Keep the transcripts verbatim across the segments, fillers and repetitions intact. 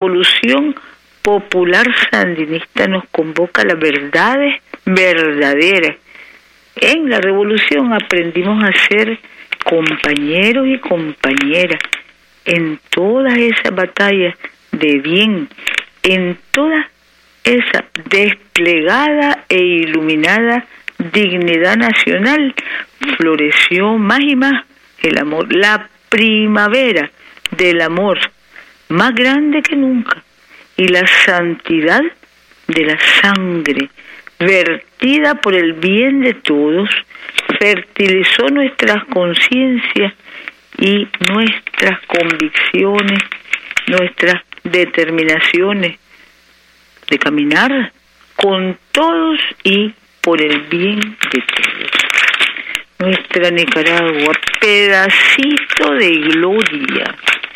Revolución Popular Sandinista nos convoca a las verdades verdaderas. En la revolución aprendimos a ser compañeros y compañeras en todas esas batallas de bien, en toda esa desplegada e iluminada dignidad nacional, floreció más y más el amor, la primavera del amor, más grande que nunca, y la santidad de la sangre, vertida por el bien de todos, fertilizó nuestras conciencias y nuestras convicciones, nuestras determinaciones de caminar con todos y por el bien de todos. Nuestra Nicaragua, pedacito de gloria.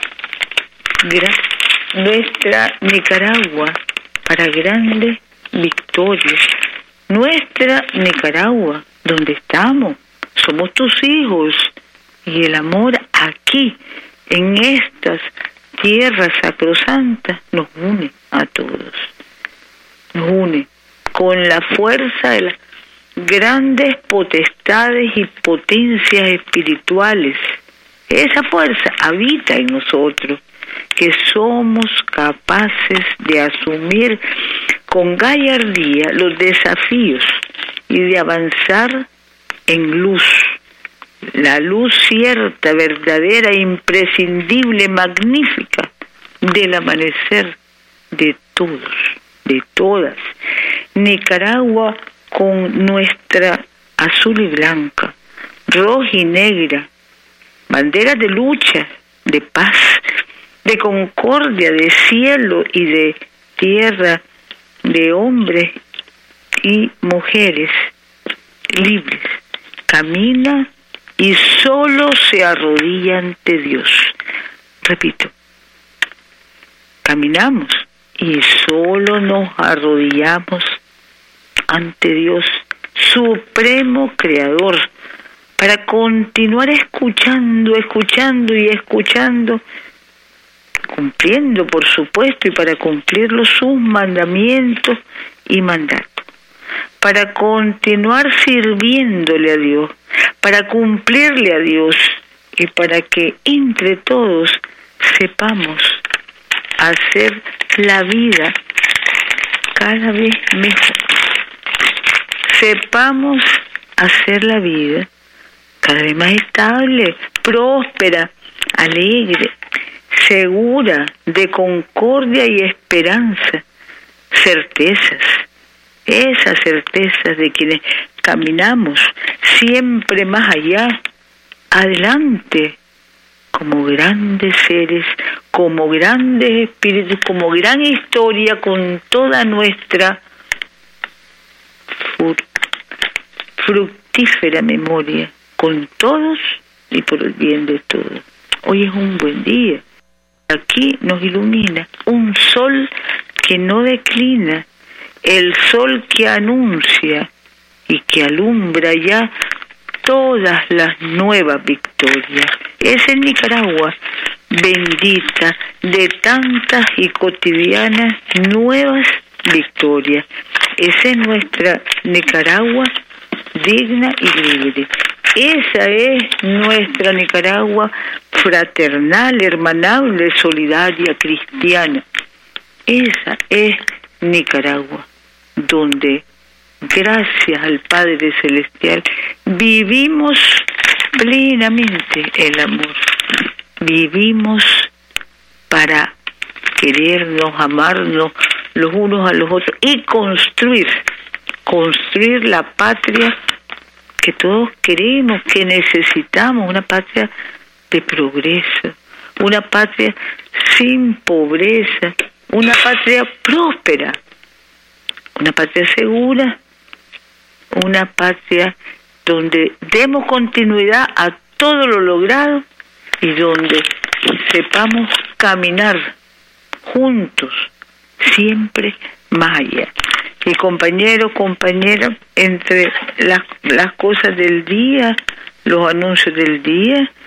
Gra- nuestra Nicaragua para grandes victorias. Nuestra Nicaragua, donde estamos, somos tus hijos, y el amor aquí, en estas tierras sacrosantas, nos une a todos. Nos une con la fuerza de las grandes potestades y potencias espirituales. Esa fuerza habita en nosotros, que somos capaces de asumir con gallardía los desafíos y de avanzar en luz. La luz cierta, verdadera, imprescindible, magnífica del amanecer de todos, de todas. Nicaragua con nuestra azul y blanca, roja y negra, banderas de lucha, de paz, de concordia, de cielo y de tierra, de hombres y mujeres libres, camina y solo se arrodilla ante Dios. Repito, caminamos y solo nos arrodillamos ante Dios, Supremo Creador, para continuar escuchando, escuchando y escuchando, cumpliendo, por supuesto, y para cumplirlo sus mandamientos y mandatos, para continuar sirviéndole a Dios, para cumplirle a Dios y para que entre todos sepamos hacer la vida cada vez mejor. Sepamos hacer la vida cada vez más estable, próspera, alegre, segura, de concordia y esperanza, certezas, esas certezas de quienes caminamos siempre más allá, adelante, como grandes seres, como grandes espíritus, como gran historia, con toda nuestra fructífera memoria, con todos y por el bien de todos. Hoy es un buen día. Aquí nos ilumina un sol que no declina, el sol que anuncia y que alumbra ya todas las nuevas victorias. Es en Nicaragua, bendita de tantas y cotidianas nuevas victorias. Esa es nuestra Nicaragua digna y libre. Esa es nuestra Nicaragua fraternal, hermanable, solidaria, cristiana. Esa es Nicaragua, donde gracias al Padre Celestial vivimos plenamente el amor. Vivimos para querernos, amarnos los unos a los otros y construir, construir la patria que todos queremos, que necesitamos, una patria de progreso, una patria sin pobreza, una patria próspera, una patria segura, una patria donde demos continuidad a todo lo logrado y donde sepamos caminar juntos, siempre más allá. Y compañero, compañera, entre las, las cosas del día, los anuncios del día,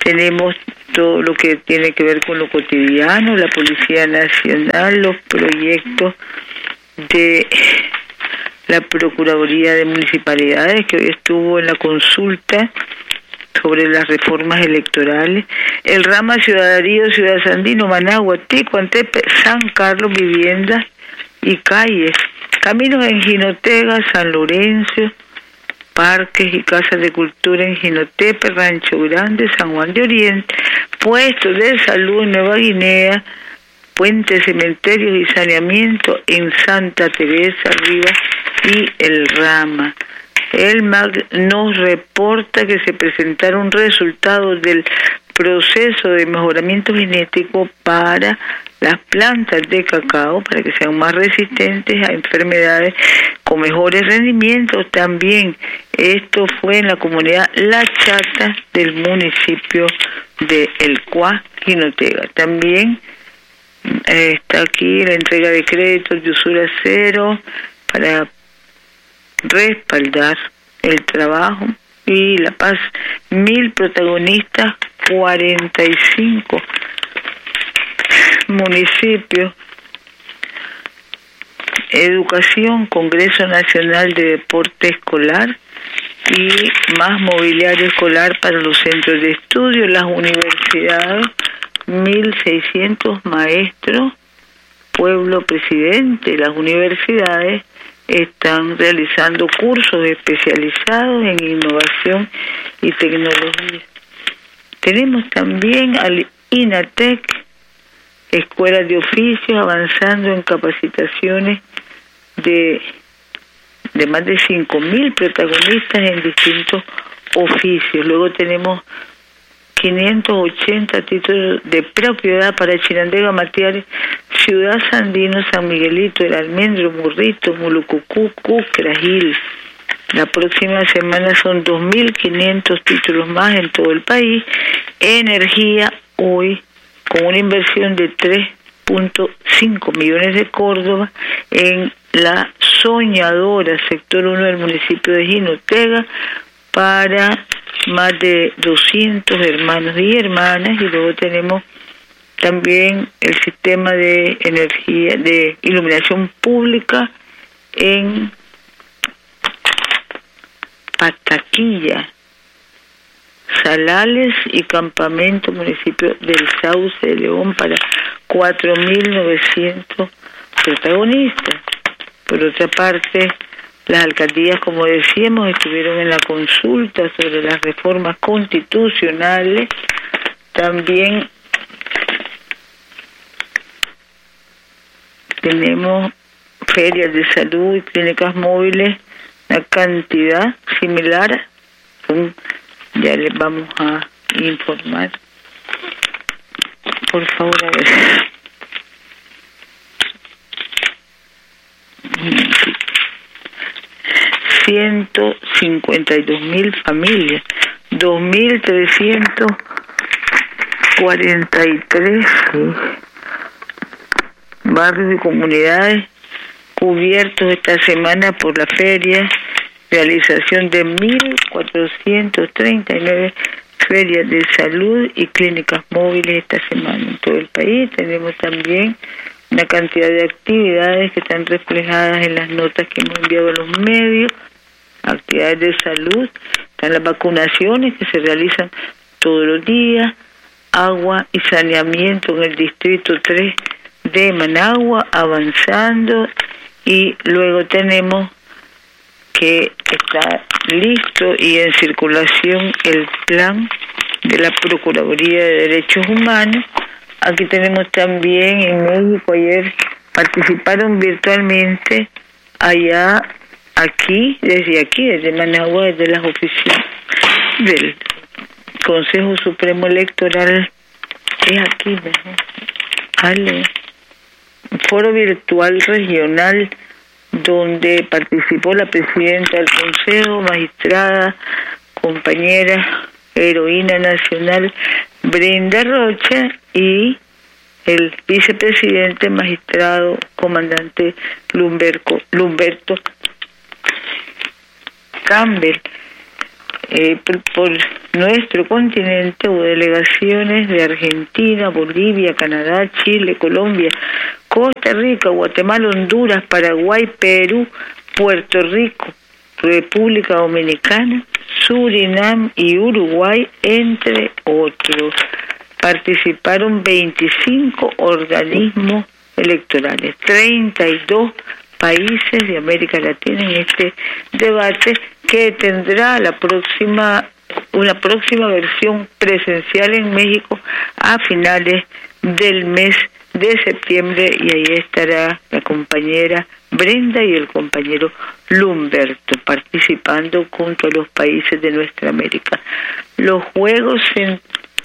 tenemos todo lo que tiene que ver con lo cotidiano, la Policía Nacional, los proyectos de la Procuraduría de Municipalidades, que hoy estuvo en la consulta sobre las reformas electorales, el rama Ciudadarío, Ciudad Sandino, Managua, Tico, Antepe, San Carlos, viviendas y calles, caminos en Jinotega, San Lorenzo, parques y casas de cultura en Jinotepe, Rancho Grande, San Juan de Oriente, puestos de salud en Nueva Guinea, puentes, cementerios y saneamiento en Santa Teresa, Rivas y El Rama. El M A C nos reporta que se presentaron resultados del proceso de mejoramiento genético para las plantas de cacao, para que sean más resistentes a enfermedades, con mejores rendimientos. También esto fue en la comunidad La Chata del municipio de El Cuá, Jinotega. También eh, está aquí la entrega de créditos de usura cero para respaldar el trabajo y la paz. Mil protagonistas, cuarenta y cinco municipios. Educación, Congreso Nacional de Deporte Escolar y más mobiliario escolar para los centros de estudio. Las universidades, mil seiscientos maestros. Pueblo Presidente, las universidades están realizando cursos especializados en innovación y tecnología. Tenemos también al INATEC, escuelas de oficios, avanzando en capacitaciones de, de más de cinco mil protagonistas en distintos oficios. Luego tenemos quinientos ochenta títulos de propiedad para Chinandega, Matiares, Ciudad Sandino, San Miguelito, El Almendro, Murrito, Mulucucú, Cucragil. La próxima semana son dos mil quinientos títulos más en todo el país. Energía, hoy, con una inversión de tres punto cinco millones de Córdoba en la soñadora sector uno del municipio de Jinotega para más de doscientos hermanos y hermanas. Y luego tenemos también el sistema de energía, de iluminación pública en Pataquilla, Salales y Campamento, municipio del Sauce de León, para cuatro mil novecientos protagonistas. Por otra parte, las alcaldías, como decíamos, estuvieron en la consulta sobre las reformas constitucionales. También tenemos ferias de salud y clínicas móviles, una cantidad similar. Ya les vamos a informar. Por favor, a ver. ciento cincuenta y dos mil familias, dos mil trescientos cuarenta y tres barrios y comunidades cubiertos esta semana por la feria, realización de mil cuatrocientos treinta y nueve ferias de salud y clínicas móviles esta semana en todo el país. Tenemos también una cantidad de actividades que están reflejadas en las notas que hemos enviado a los medios. Actividades de salud, están las vacunaciones que se realizan todos los días, agua y saneamiento en el distrito tres de Managua, avanzando. Y luego tenemos que está listo y en circulación el plan de la Procuraduría de Derechos Humanos. Aquí tenemos también en México, ayer participaron virtualmente allá, aquí, desde aquí, desde Managua, desde las oficinas del Consejo Supremo Electoral, es aquí, ¿verdad? Ale, un foro virtual regional donde participó la presidenta del Consejo, magistrada, compañera, heroína nacional, Brenda Rocha, y el vicepresidente, magistrado, comandante Lumberco, Lumberto Campbell. eh, por, por nuestro continente hubo delegaciones de Argentina, Bolivia, Canadá, Chile, Colombia, Costa Rica, Guatemala, Honduras, Paraguay, Perú, Puerto Rico, República Dominicana, Surinam y Uruguay, entre otros. Participaron veinticinco organismos electorales, treinta y dos países de América Latina en este debate que tendrá la próxima una próxima versión presencial en México a finales del mes de septiembre, y ahí estará la compañera Brenda y el compañero Lumberto participando junto a los países de nuestra América. Los Juegos Cent-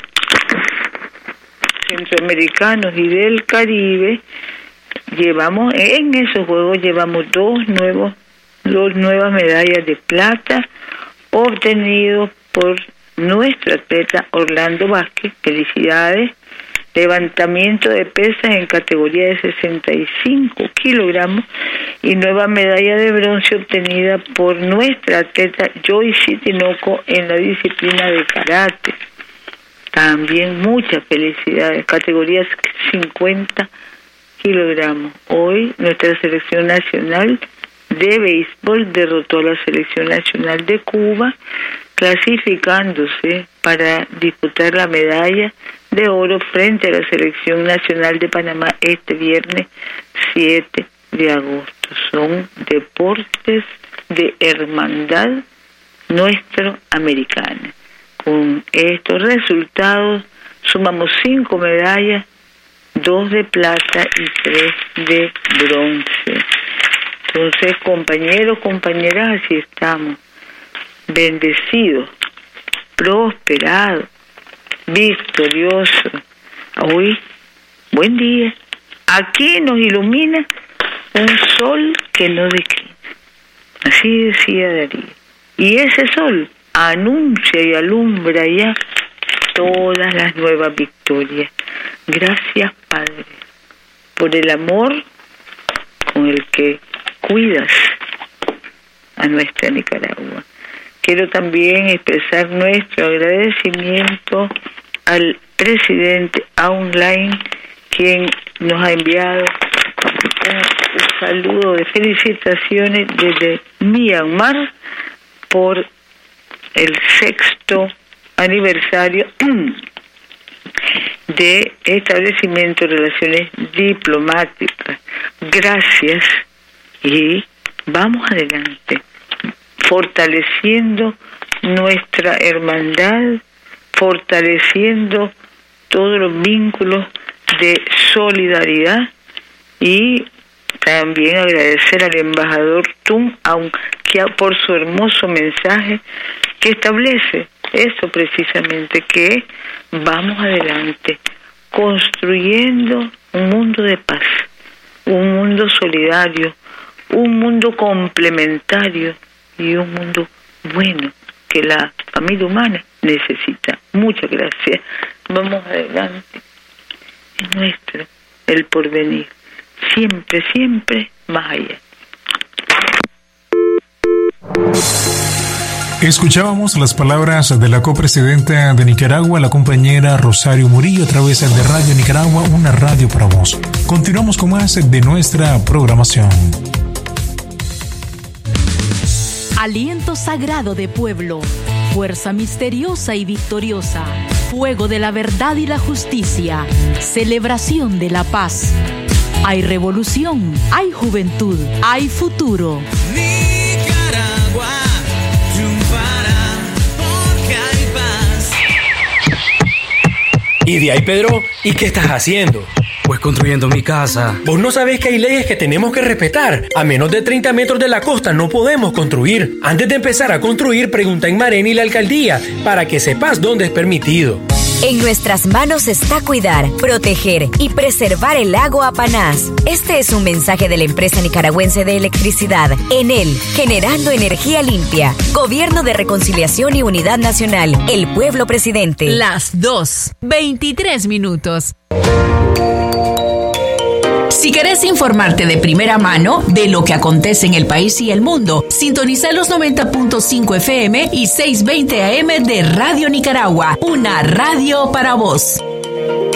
Centroamericanos y del Caribe, llevamos en esos Juegos llevamos dos nuevos dos nuevas medallas de plata obtenidos por nuestro atleta Orlando Vázquez. Felicidades. Levantamiento de pesas en categoría de sesenta y cinco kilogramos y nueva medalla de bronce obtenida por nuestra atleta Joyce Tinoco en la disciplina de karate. También muchas felicidades. Categoría cincuenta kilogramos. Hoy nuestra selección nacional de béisbol derrotó a la selección nacional de Cuba, clasificándose para disputar la medalla de oro frente a la selección nacional de Panamá este viernes siete de agosto. Son deportes de hermandad nuestro americana. Con estos resultados sumamos cinco medallas, dos de plata y tres de bronce. Entonces, compañeros, compañeras, así estamos, bendecidos, prosperados, victoriosos. Hoy, buen día. Aquí nos ilumina un sol que no declina. Así decía Darío. Y ese sol anuncia y alumbra ya todas las nuevas victorias. Gracias, Padre, por el amor con el que cuidas a nuestra Nicaragua. Quiero también expresar nuestro agradecimiento al presidente Aung quien nos ha enviado un, un saludo de felicitaciones desde Myanmar por el sexto aniversario de establecimiento de relaciones diplomáticas. Gracias y vamos adelante, fortaleciendo nuestra hermandad, fortaleciendo todos los vínculos de solidaridad, y también agradecer al embajador Tum Aung por su hermoso mensaje que establece eso precisamente, que vamos adelante construyendo un mundo de paz, un mundo solidario, un mundo complementario y un mundo bueno que la familia humana necesita. Muchas gracias. Vamos adelante. Es nuestro el porvenir. Siempre, siempre más allá. Escuchábamos las palabras de la copresidenta de Nicaragua, la compañera Rosario Murillo, a través de Radio Nicaragua, una radio para vos. Continuamos con más de nuestra programación. Aliento sagrado de pueblo, fuerza misteriosa y victoriosa, fuego de la verdad y la justicia, celebración de la paz. Hay revolución, hay juventud, hay futuro. Nicaragua triunfará porque hay paz. ¿Y de ahí, Pedro? ¿Y qué estás haciendo? Pues construyendo mi casa. ¿Vos no sabés que hay leyes que tenemos que respetar? A menos de treinta metros de la costa no podemos construir. Antes de empezar a construir, pregunta en Mareni y la alcaldía para que sepas dónde es permitido. En nuestras manos está cuidar, proteger y preservar el lago Apanás. Este es un mensaje de la empresa nicaragüense de electricidad, Enel, generando energía limpia. Gobierno de Reconciliación y Unidad Nacional. El pueblo presidente. Las dos, veintitrés minutos. Si querés informarte de primera mano de lo que acontece en el país y el mundo, sintoniza los noventa punto cinco F M y seiscientos veinte A M de Radio Nicaragua, una radio para vos.